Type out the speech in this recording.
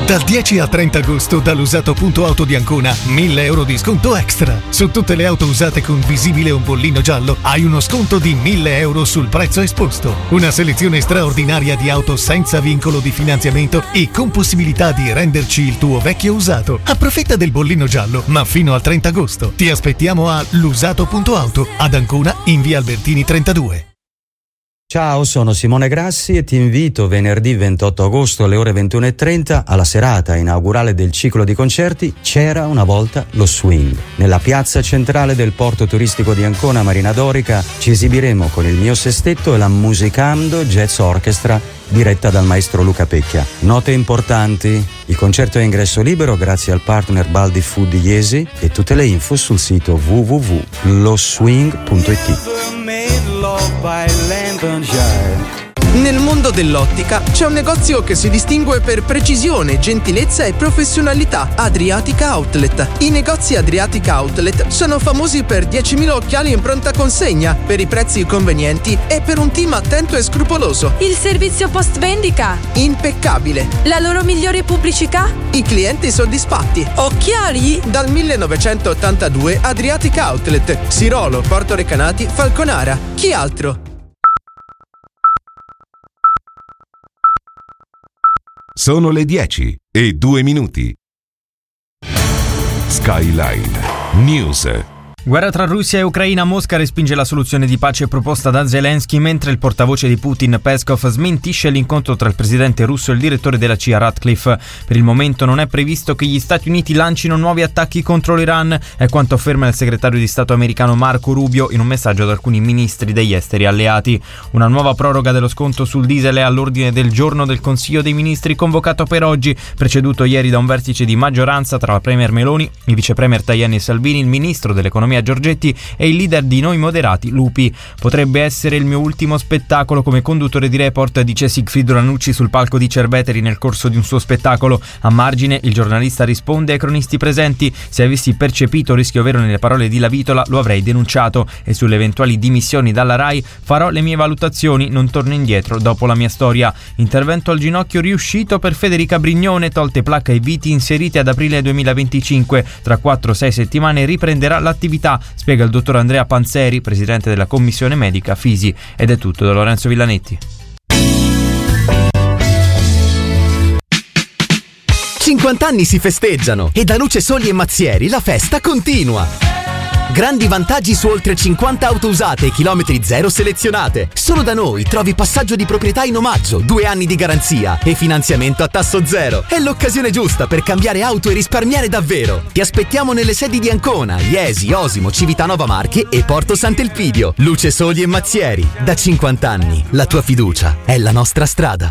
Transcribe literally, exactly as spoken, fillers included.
Dal dieci al trenta agosto dall'usato.auto di Ancona mille euro di sconto extra. Su tutte le auto usate con visibile o bollino giallo hai uno sconto di mille euro sul prezzo esposto. Una selezione straordinaria di auto senza vincolo di finanziamento e con possibilità di renderci il tuo vecchio usato. Approfitta del bollino giallo, ma fino al trenta agosto. Ti aspettiamo a l'usato.auto ad Ancona in via Albertini trentadue. Ciao, sono Simone Grassi e ti invito venerdì ventotto agosto alle ore ventuno e trenta alla serata inaugurale del ciclo di concerti C'era una volta lo swing. Nella piazza centrale del porto turistico di Ancona Marina Dorica ci esibiremo con il mio sestetto e la Musicando Jazz Orchestra diretta dal maestro Luca Pecchia. Note importanti: il concerto è a ingresso libero grazie al partner Baldi Food di Iesi e tutte le info sul sito w w w punto lo swing punto i t. Nel mondo dell'ottica c'è un negozio che si distingue per precisione, gentilezza e professionalità: Adriatica Outlet. I negozi Adriatica Outlet sono famosi per diecimila occhiali in pronta consegna, per i prezzi convenienti e per un team attento e scrupoloso. Il servizio post vendita impeccabile. La loro migliore pubblicità? I clienti soddisfatti. Occhiali? Dal millenovecentottantadue Adriatica Outlet, Sirolo, Porto Recanati, Falconara. Chi altro? Sono le dieci e due minuti. Skyline News. Guerra tra Russia e Ucraina. Mosca respinge la soluzione di pace proposta da Zelensky, mentre il portavoce di Putin, Peskov, smentisce l'incontro tra il presidente russo e il direttore della C I A, Ratcliffe. Per il momento non è previsto che gli Stati Uniti lancino nuovi attacchi contro l'Iran, è quanto afferma il segretario di Stato americano Marco Rubio in un messaggio ad alcuni ministri degli esteri alleati. Una nuova proroga dello sconto sul diesel è all'ordine del giorno del Consiglio dei Ministri convocato per oggi, preceduto ieri da un vertice di maggioranza tra la premier Meloni, il vice premier Tajani e Salvini, il ministro dell'economia Giorgetti e il leader di Noi Moderati Lupi. Potrebbe essere il mio ultimo spettacolo come conduttore di Report, dice Sigfrido Ranucci sul palco di Cerveteri nel corso di un suo spettacolo. A margine il giornalista risponde ai cronisti presenti: se avessi percepito rischio vero nelle parole di Lavitola lo avrei denunciato, e sulle eventuali dimissioni dalla Rai farò le mie valutazioni, non torno indietro dopo la mia storia. Intervento al ginocchio riuscito per Federica Brignone, tolte placca e viti inseriti ad aprile duemilaventicinque. Tra quattro sei settimane riprenderà l'attività, spiega il dottor Andrea Panzeri, presidente della commissione medica Fisi. Ed è tutto da Lorenzo Villanetti. cinquanta anni si festeggiano e da Luce Soli e Mazzieri la festa continua. Grandi vantaggi su oltre cinquanta auto usate e chilometri zero selezionate. Solo da noi trovi passaggio di proprietà in omaggio, due anni di garanzia e finanziamento a tasso zero. È l'occasione giusta per cambiare auto e risparmiare davvero. Ti aspettiamo nelle sedi di Ancona, Iesi, Osimo, Civitanova Marche e Porto Sant'Elpidio. Luce Soli e Mazzieri, da cinquanta anni la tua fiducia è la nostra strada.